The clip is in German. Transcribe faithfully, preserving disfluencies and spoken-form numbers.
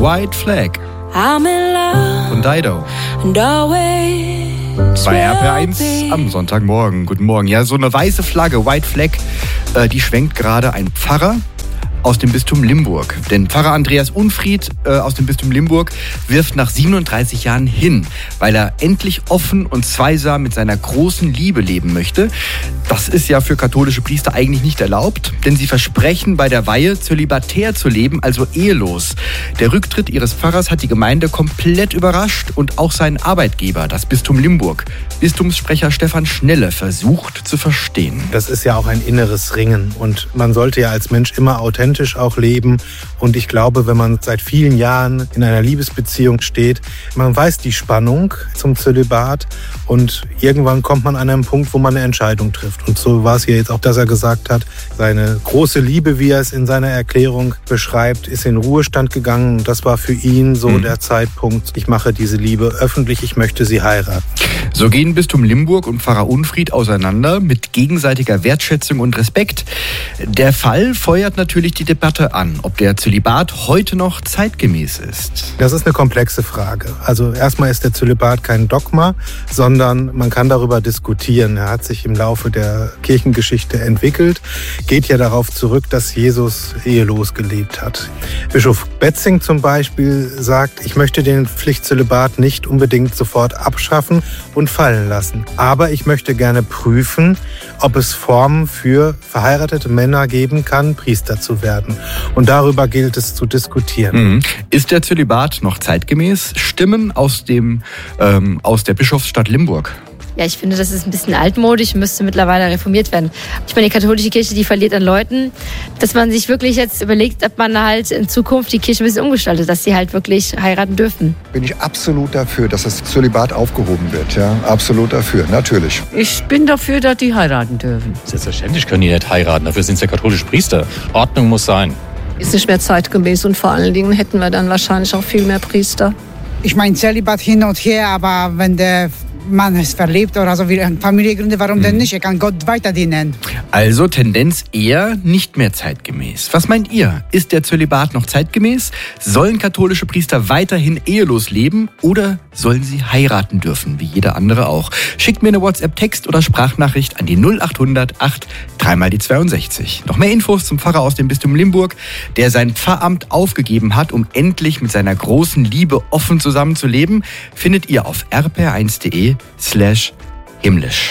White Flag I'm in love von Dido. and always Bei R P R eins will be. am Sonntagmorgen. Guten Morgen. Ja, so eine weiße Flagge, White Flag, äh, die schwenkt gerade ein Pfarrer aus dem Bistum Limburg. Denn Pfarrer Andreas Unfried äh, aus dem Bistum Limburg wirft nach siebenunddreißig Jahren hin, weil er endlich offen und zweisam mit seiner großen Liebe leben möchte. Das ist ja für katholische Priester eigentlich nicht erlaubt, denn sie versprechen bei der Weihe zölibatär zu leben, also ehelos. Der Rücktritt ihres Pfarrers hat die Gemeinde komplett überrascht und auch sein Arbeitgeber, das Bistum Limburg. Bistumssprecher Stefan Schnelle versucht zu verstehen. Das ist ja auch ein inneres Ringen und man sollte ja als Mensch immer authentisch auch leben. Und ich glaube, wenn man seit vielen Jahren in einer Liebesbeziehung steht, man weiß die Spannung zum Zölibat und irgendwann kommt man an einen Punkt, wo man eine Entscheidung trifft. Und so war es hier jetzt auch, dass er gesagt hat, seine große Liebe, wie er es in seiner Erklärung beschreibt, ist in Ruhestand gegangen. Und das war für ihn so mhm. der Zeitpunkt, ich mache diese Liebe öffentlich, ich möchte sie heiraten. So gehen Bistum Limburg und Pfarrer Unfried auseinander mit gegenseitiger Wertschätzung und Respekt. Der Fall feuert natürlich die Debatte an, ob der Zölibat heute noch zeitgemäß ist. Das ist eine komplexe Frage. Also erstmal ist der Zölibat kein Dogma, sondern man kann darüber diskutieren. Er hat sich im Laufe der Kirchengeschichte entwickelt, geht ja darauf zurück, dass Jesus ehelos gelebt hat. Bischof Betzing zum Beispiel sagt, ich möchte den Pflichtzölibat nicht unbedingt sofort abschaffen und fallen lassen. Aber ich möchte gerne prüfen, ob es Formen für verheiratete Männer geben kann, Priester zu werden. Und darüber gilt es zu diskutieren. Mhm. Ist der Zölibat noch zeitgemäß? Stimmen aus, dem, ähm, aus der Bischofsstadt Limburg. Ja, ich finde, das ist ein bisschen altmodisch, müsste mittlerweile reformiert werden. Ich meine, die katholische Kirche, die verliert an Leuten, dass man sich wirklich jetzt überlegt, ob man halt in Zukunft die Kirche ein bisschen umgestaltet, dass sie halt wirklich heiraten dürfen. Bin ich absolut dafür, dass das Zölibat aufgehoben wird. Ja, absolut dafür, natürlich. Ich bin dafür, dass die heiraten dürfen. Selbstverständlich können die nicht heiraten, dafür sind sie ja katholische Priester. Ordnung muss sein. Ist nicht mehr zeitgemäß und vor allen Dingen hätten wir dann wahrscheinlich auch viel mehr Priester. Ich meine, Zölibat hin und her, aber wenn der Mann ist verliebt oder so, wie Familiengründe, warum mhm. denn nicht? Er kann Gott weiter dienen. Also Tendenz eher nicht mehr zeitgemäß. Was meint ihr? Ist der Zölibat noch zeitgemäß? Sollen katholische Priester weiterhin ehelos leben oder sollen sie heiraten dürfen, wie jeder andere auch? Schickt mir eine WhatsApp-Text oder Sprachnachricht an die null acht hundert acht drei mal die zweiundsechzig. Noch mehr Infos zum Pfarrer aus dem Bistum Limburg, der sein Pfarramt aufgegeben hat, um endlich mit seiner großen Liebe offen zusammenzuleben, findet ihr auf r p r eins punkt d e slash himmlisch.